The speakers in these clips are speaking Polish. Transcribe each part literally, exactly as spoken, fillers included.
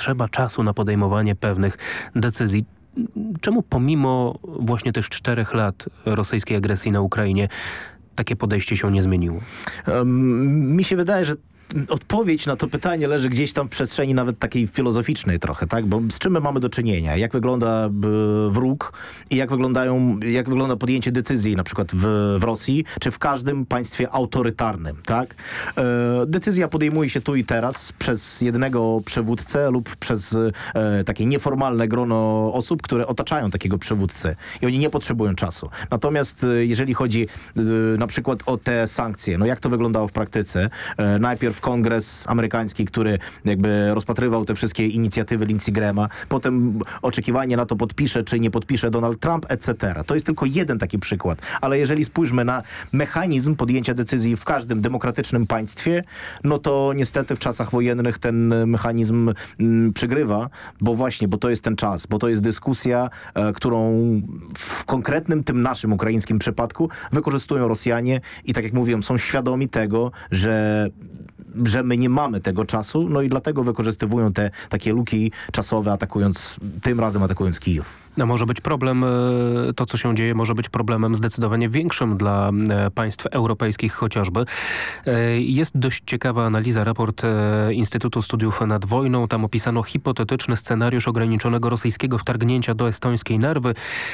potrzeba czasu na podejmowanie pewnych decyzji. Czemu pomimo właśnie tych czterech lat rosyjskiej agresji na Ukrainie takie podejście się nie zmieniło? Um, mi się wydaje, że odpowiedź na to pytanie leży gdzieś tam w przestrzeni nawet takiej filozoficznej trochę, tak? Bo z czym my mamy do czynienia? Jak wygląda wróg i jak wyglądają, jak wygląda podjęcie decyzji na przykład w, w Rosji, czy w każdym państwie autorytarnym, tak? E, decyzja podejmuje się tu i teraz przez jednego przywódcę lub przez e, takie nieformalne grono osób, które otaczają takiego przywódcę i oni nie potrzebują czasu. Natomiast e, jeżeli chodzi e, na przykład o te sankcje, no jak to wyglądało w praktyce? E, najpierw Kongres amerykański, który jakby rozpatrywał te wszystkie inicjatywy Lindsey Grahama, potem oczekiwanie na to podpisze, czy nie podpisze Donald Trump, et cetera. To jest tylko jeden taki przykład. Ale jeżeli spójrzmy na mechanizm podjęcia decyzji w każdym demokratycznym państwie, no to niestety w czasach wojennych ten mechanizm mm, przegrywa, bo właśnie, bo to jest ten czas, bo to jest dyskusja, e, którą w konkretnym tym naszym ukraińskim przypadku wykorzystują Rosjanie i tak jak mówiłem, są świadomi tego, że że my nie mamy tego czasu, no i dlatego wykorzystywują te takie luki czasowe, atakując, tym razem atakując Kijów. No może być problem, to co się dzieje może być problemem zdecydowanie większym dla państw europejskich chociażby. Jest dość ciekawa analiza, raport Instytutu Studiów nad Wojną. Tam opisano hipotetyczny scenariusz ograniczonego rosyjskiego wtargnięcia do estońskiej Narwy.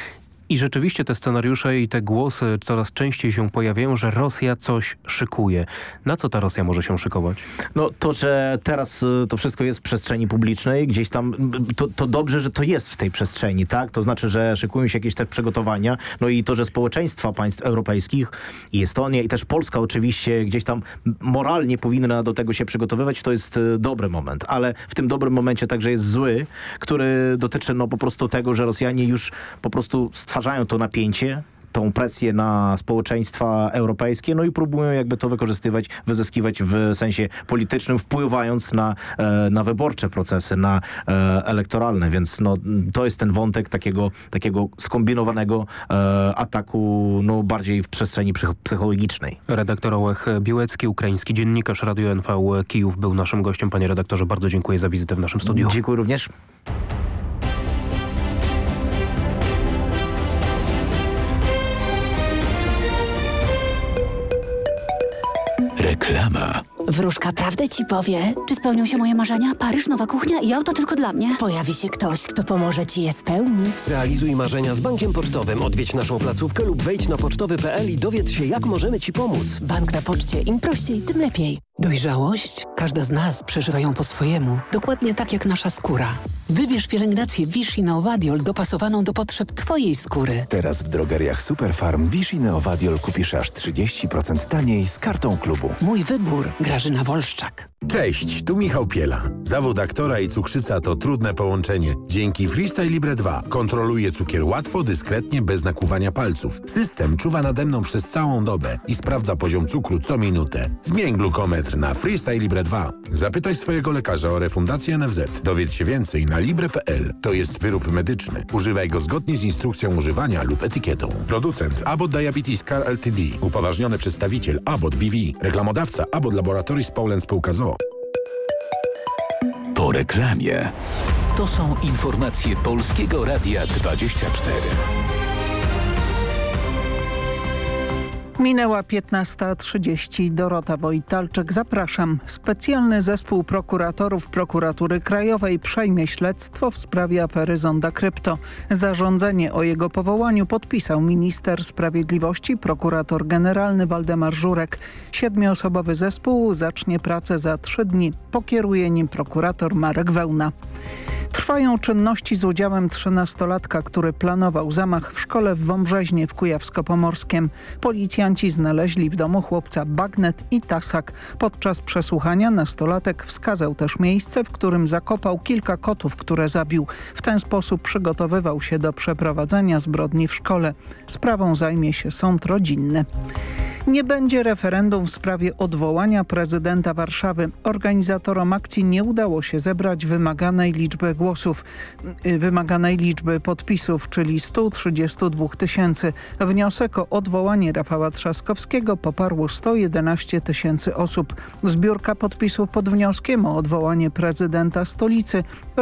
I rzeczywiście te scenariusze i te głosy coraz częściej się pojawiają, że Rosja coś szykuje. Na co ta Rosja może się szykować? No to, że teraz to wszystko jest w przestrzeni publicznej, gdzieś tam, to, to dobrze, że to jest w tej przestrzeni, tak? To znaczy, że szykują się jakieś te przygotowania. No i to, że społeczeństwa państw europejskich i Estonia i też Polska oczywiście gdzieś tam moralnie powinna do tego się przygotowywać, to jest dobry moment. Ale w tym dobrym momencie także jest zły, który dotyczy no po prostu tego, że Rosjanie już po prostu stwarzają to napięcie, tą presję na społeczeństwa europejskie, no i próbują jakby to wykorzystywać, wyzyskiwać w sensie politycznym, wpływając na, na wyborcze procesy, na elektoralne, więc no, to jest ten wątek takiego, takiego skombinowanego ataku, no bardziej w przestrzeni psychologicznej. Redaktor Ołech Biłecki, ukraiński dziennikarz Radio N V Kijów był naszym gościem. Panie redaktorze, bardzo dziękuję za wizytę w naszym studiu. Dziękuję również. Reklama. Wróżka prawdę ci powie. Czy spełnią się moje marzenia? Paryż, nowa kuchnia i auto tylko dla mnie? Pojawi się ktoś, kto pomoże ci je spełnić. Realizuj marzenia z Bankiem Pocztowym. Odwiedź naszą placówkę lub wejdź na pocztowy kropka p l i dowiedz się, jak możemy ci pomóc. Bank na poczcie. Im prościej, tym lepiej. Dojrzałość? Każda z nas przeżywa ją po swojemu. Dokładnie tak jak nasza skóra. Wybierz pielęgnację Vichy Neovadiol dopasowaną do potrzeb twojej skóry. Teraz w drogeriach Superfarm Vichy Neovadiol kupisz aż trzydzieści procent taniej z kartą klubu. Mój wybór. Grażyna Wolszczak. Cześć, tu Michał Piela. Zawód aktora i cukrzyca to trudne połączenie. Dzięki Freestyle Libre dwa kontroluję cukier łatwo, dyskretnie, bez nakłuwania palców. System czuwa nade mną przez całą dobę i sprawdza poziom cukru co minutę. Zmień glukometr na Freestyle Libre dwa. Zapytaj swojego lekarza o refundację N F Z. Dowiedz się więcej na libre kropka p l. To jest wyrób medyczny. Używaj go zgodnie z instrukcją używania lub etykietą. Producent Abbott Diabetes Care Ltd. Upoważniony przedstawiciel Abbott B V. Reklamodawca Abbott Laboratories Poland Spółka z o o. Po reklamie. To są informacje Polskiego Radia dwadzieścia cztery. Minęła piętnasta trzydzieści. Dorota Wojtalczyk, zapraszam. Specjalny zespół prokuratorów Prokuratury Krajowej przejmie śledztwo w sprawie afery Zonda Krypto. Zarządzenie o jego powołaniu podpisał minister sprawiedliwości, prokurator generalny Waldemar Żurek. Siedmioosobowy zespół zacznie pracę za trzy dni. Pokieruje nim prokurator Marek Wełna. Trwają czynności z udziałem trzynastolatka, który planował zamach w szkole w Wąbrzeźnie w Kujawsko-Pomorskiem. Policjanci znaleźli w domu chłopca bagnet i tasak. Podczas przesłuchania nastolatek wskazał też miejsce, w którym zakopał kilka kotów, które zabił. W ten sposób przygotowywał się do przeprowadzenia zbrodni w szkole. Sprawą zajmie się sąd rodzinny. Nie będzie referendum w sprawie odwołania prezydenta Warszawy. Organizatorom akcji nie udało się zebrać wymaganej liczby głosów, wymaganej liczby podpisów, czyli stu trzydziestu dwóch tysięcy. Wniosek o odwołanie Rafała Trzaskowskiego poparło sto jedenaście tysięcy osób. Zbiórka podpisów pod wnioskiem o odwołanie prezydenta stolicy